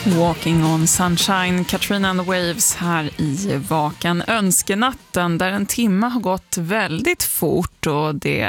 Walking on sunshine, Katrina and the Waves här i Vaken önskenatten där en timme har gått väldigt fort och det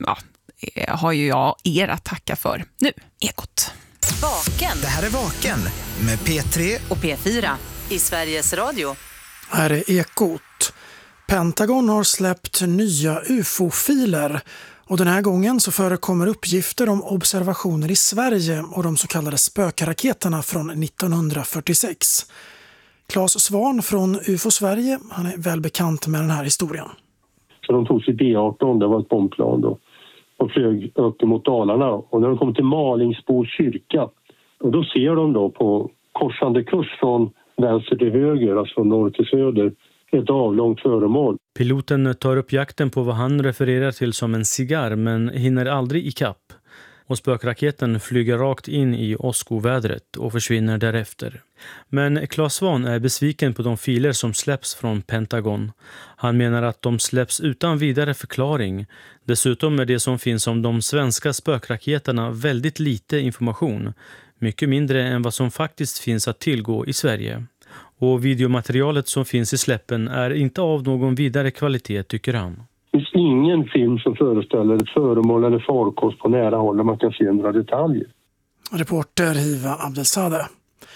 har ju jag er att tacka för. Nu, Ekot. Vaken. Det här är Vaken med P3 och P4 i Sveriges Radio. Här är Ekot. Pentagon har släppt nya UFO-filer och den här gången så förekommer uppgifter om observationer i Sverige och de så kallade spökraketerna från 1946. Claes Svahn från UFO Sverige, han är väl bekant med den här historien. Så de tog sig B-18, det var ett bombplan då, och flög upp mot Dalarna. Och när de kom till Malingsbo kyrka, och då ser de då på korsande kurs från vänster till höger, alltså från norr till söder, ett avlångt föremål. Piloten tar upp jakten på vad han refererar till som en cigarr men hinner aldrig ikapp. Och spökraketen flyger rakt in i åskovädret och försvinner därefter. Men Claes Svahn är besviken på de filer som släpps från Pentagon. Han menar att de släpps utan vidare förklaring. Dessutom är det som finns om de svenska spökraketerna väldigt lite information. Mycket mindre än vad som faktiskt finns att tillgå i Sverige. Och videomaterialet som finns i släppen är inte av någon vidare kvalitet, tycker han. Det finns ingen film som föreställer ett föremål eller farkost på nära håll där man kan se några detaljer. Reporter Hiva Abdelsadeh.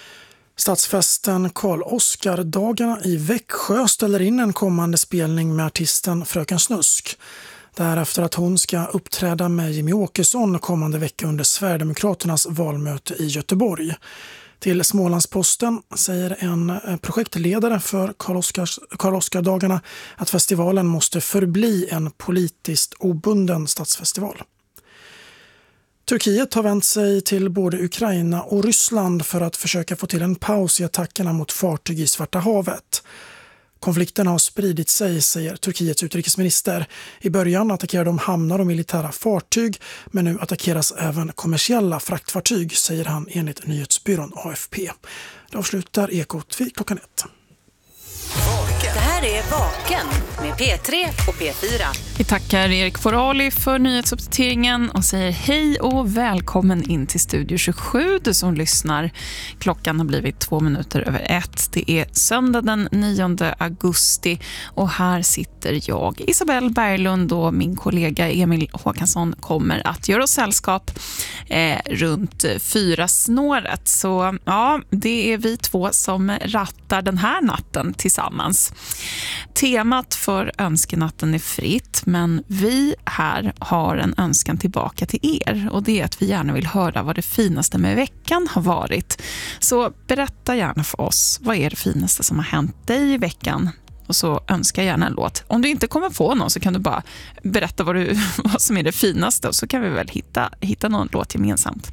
Stadsfesten Karl-Oskar-dagarna i Växjö ställer in en kommande spelning med artisten Fröken Snusk. Därefter att hon ska uppträda med Jimmy Åkesson kommande vecka under Sverigedemokraternas valmöte i Göteborg. Till Smålandsposten säger en projektledare för Karl-Oskar-dagarna att festivalen måste förbli en politiskt obunden stadsfestival. Turkiet har vänt sig till både Ukraina och Ryssland för att försöka få till en paus i attackerna mot fartyg i Svarta havet. Konflikten har spridit sig, säger Turkiets utrikesminister. I början attackerade de hamnar och militära fartyg, men nu attackeras även kommersiella fraktfartyg, säger han enligt nyhetsbyrån AFP. Det avslutar Ekot vid klockan 1. Det här är Vaken med P3 och P4. Vi tackar Erik Forali för nyhetsuppdateringen och säger hej och välkommen in till Studio 27, du som lyssnar. Klockan har blivit 2 minuter över 1. Det är söndag den 9 augusti och här sitter jag, Isabelle Berglund, och min kollega Emil Håkansson kommer att göra oss sällskap runt 4-snåret. Så ja, det är vi två som rattar den här natten tillsammans. Temat för önskenatten är fritt, men vi här har en önskan tillbaka till er och det är att vi gärna vill höra vad det finaste med veckan har varit. Så berätta gärna för oss, vad är det finaste som har hänt dig i veckan? Och så önska gärna en låt. Om du inte kommer på någon så kan du bara berätta vad som är det finaste och så kan vi väl hitta någon låt gemensamt.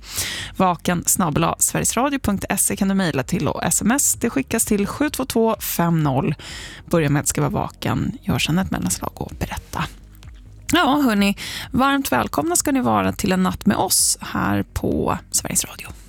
vaken@sverigesradio.se kan du mejla till och sms. Det skickas till 72250. Börja med att skriva vaken, gör sedan ett mellanslag och berätta. Ja hörni, varmt välkomna ska ni vara till en natt med oss här på Sveriges Radio.